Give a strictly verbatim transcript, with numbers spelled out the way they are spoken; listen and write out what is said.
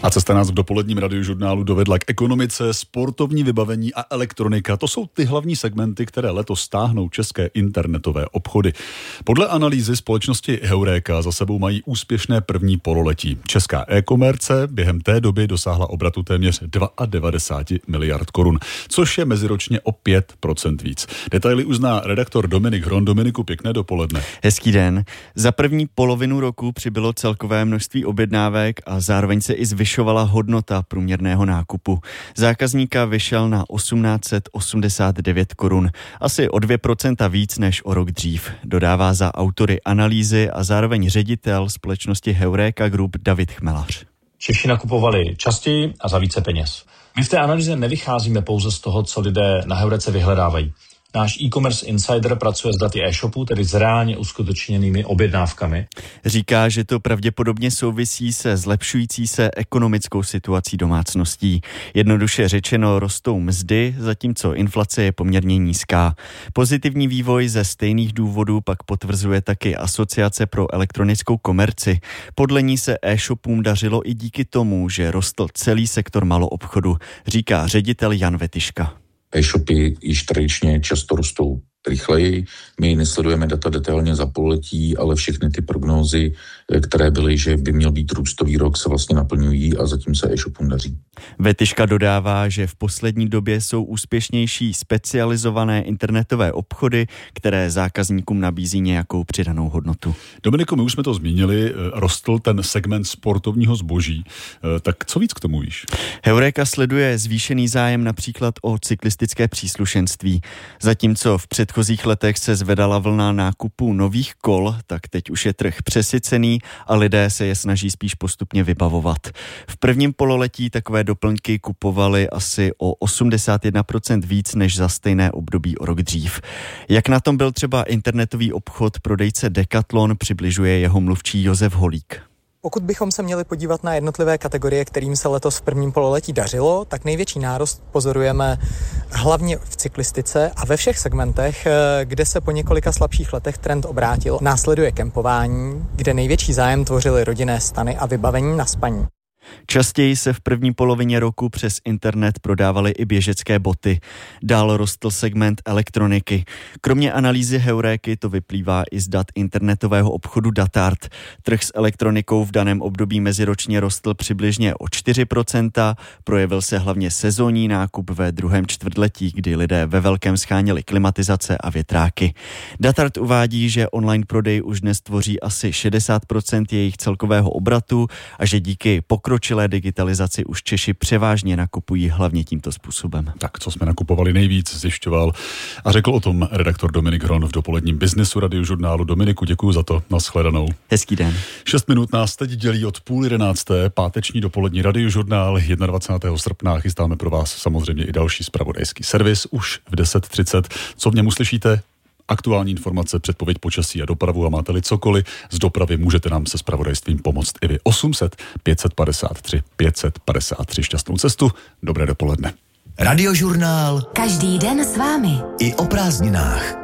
A cesta nás v dopoledním radiožurnálu dovedla k ekonomice, sportovní vybavení a elektronika. To jsou ty hlavní segmenty, které letos stáhnou české internetové obchody. Podle analýzy společnosti Heureka za sebou mají úspěšné první pololetí. Česká e-komerce během té doby dosáhla obratu téměř devadesát dva miliard korun, což je meziročně o pět procent víc. Detaily uzná redaktor Dominik Hron. Dominiku, pěkné dopoledne. Hezký den. Za první polovinu roku přibylo celkové množství objednávek a zároveň se i zvyšovala hodnota průměrného nákupu. Zákazníka vyšel na osmnáct set osmdesát devět korun, asi o dvě procenta víc než o rok dřív, dodává za autory analýzy a zároveň ředitel společnosti Heureka Group David Chmelař. Češi nakupovali častěji a za více peněz. My v té analýze nevycházíme pouze z toho, co lidé na Heurece vyhledávají. Náš e-commerce insider pracuje s daty e-shopu, tedy s reálně uskutečněnými objednávkami. Říká, že to pravděpodobně souvisí se zlepšující se ekonomickou situací domácností. Jednoduše řečeno rostou mzdy, zatímco inflace je poměrně nízká. Pozitivní vývoj ze stejných důvodů pak potvrzuje taky Asociace pro elektronickou komerci. Podle ní se e-shopům dařilo i díky tomu, že rostl celý sektor maloobchodu, říká ředitel Jan Vetyška. E-shopy již tradičně často rostou rychleji. My nesledujeme data detailně za pololetí, ale všechny ty prognózy, které byly, že by měl být růstový rok, se vlastně naplňují a zatím se e-shopům daří. Vetyška dodává, že v poslední době jsou úspěšnější specializované internetové obchody, které zákazníkům nabízí nějakou přidanou hodnotu. Dominiku, my už jsme to zmínili, rostl ten segment sportovního zboží. Tak co víc k tomu víš? Heureka sleduje zvýšený zájem například o cyklistické příslušenství. Zatímco v předchozích letech se zvedala vlna nákupů nových kol, tak teď už je trh přesycený a lidé se je snaží spíš postupně vybavovat. V prvním pololetí takové doplňky kupovali asi o osmdesát jedna procent víc než za stejné období o rok dřív. Jak na tom byl třeba internetový obchod prodejce Decathlon, přibližuje jeho mluvčí Josef Holík. Pokud bychom se měli podívat na jednotlivé kategorie, kterým se letos v prvním pololetí dařilo, tak největší nárost pozorujeme hlavně v cyklistice a ve všech segmentech, kde se po několika slabších letech trend obrátil. Následuje kempování, kde největší zájem tvořily rodinné stany a vybavení na spaní. Častěji se v první polovině roku přes internet prodávaly i běžecké boty. Dál rostl segment elektroniky. Kromě analýzy Heuréky to vyplývá i z dat internetového obchodu Datart. Trh s elektronikou v daném období meziročně rostl přibližně o čtyři procenta. Projevil se hlavně sezónní nákup ve druhém čtvrtletí, kdy lidé ve velkém scháněli klimatizace a větráky. Datart uvádí, že online prodej už dnes tvoří asi šedesát procent jejich celkového obratu a že díky pokročilé digitalizaci už Češi převážně nakupují hlavně tímto způsobem. Tak, co jsme nakupovali nejvíc, zjišťoval a řekl o tom redaktor Dominik Hron v dopoledním biznesu radiožurnálu. Dominiku, děkuju za to, nashledanou. Hezký den. Šest minut nás teď dělí od půl jedenácté, páteční dopolední radiožurnál dvacátého prvního srpna. Chystáme pro vás samozřejmě i další zpravodajský servis už v deset třicet. Co v něm uslyšíte? Aktuální informace, předpověď počasí a dopravu a máte-li cokoliv z dopravy, můžete nám se zpravodajstvím pomoct i vy. osm set pět set padesát tři pět set padesát tři. Šťastnou cestu, dobré dopoledne. Radiožurnál. Každý den s vámi. I o prázdninách.